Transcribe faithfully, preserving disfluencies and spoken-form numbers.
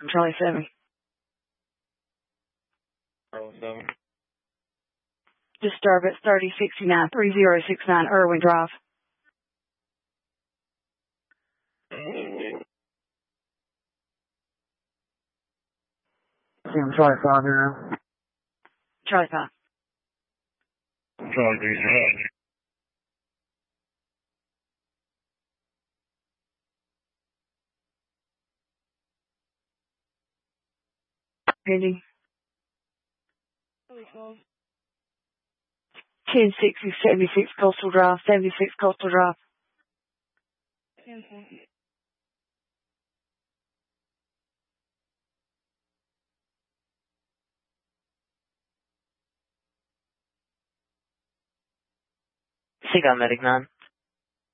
Charlie seven. Charlie seven. Disturbance thirty sixty-nine three zero six nine Irwin Drive. See, I'm Charlie five here now. Charlie five. Charlie three zero. Pending. ten sixty seventy-six Coastal Drive, seventy-six Coastal Drive. She got medic nine.